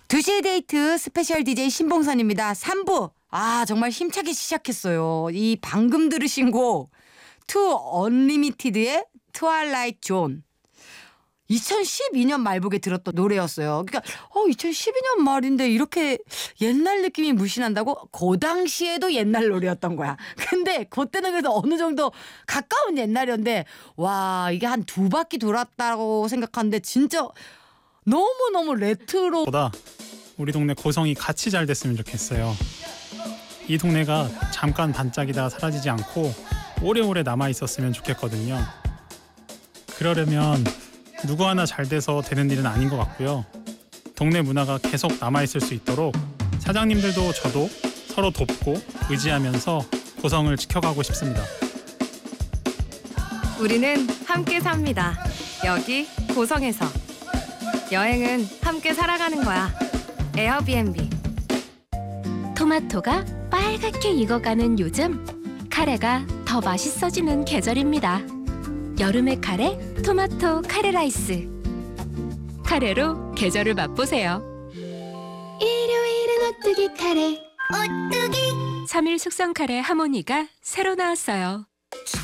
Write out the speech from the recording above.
2시의 데이트 스페셜 DJ 신봉선입니다. 3부. 정말 힘차게 시작했어요. 이 방금 들으신 곡 투 언리미티드의 트와일라이트 존. 2012년 말복에 들었던 노래였어요. 그러니까 2012년 말인데 이렇게 옛날 느낌이 무신한다고? 그 당시에도 옛날 노래였던 거야. 근데 그때는 그래도 어느 정도 가까운 옛날이었는데 와, 이게 한 2바퀴 돌았다고 생각하는데 진짜 너무너무 레트로. 보다 우리 동네 고성이 같이 잘 됐으면 좋겠어요. 이 동네가 잠깐 반짝이다가 사라지지 않고 오래오래 남아있었으면 좋겠거든요. 그러려면 누구 하나 잘 돼서 되는 일은 아닌 것 같고요. 동네 문화가 계속 남아있을 수 있도록 사장님들도 저도 서로 돕고 의지하면서 고성을 지켜가고 싶습니다. 우리는 함께 삽니다. 여기 고성에서. 여행은 함께 살아가는 거야. 에어비앤비. 토마토가 빨갛게 익어가는 요즘, 카레가 더 맛있어지는 계절입니다. 여름의 카레, 토마토 카레 라이스. 카레로 계절을 맛보세요. 일요일은 오뚜기 카레. 오뚜기. 3일 숙성 카레 하모니가 새로 나왔어요.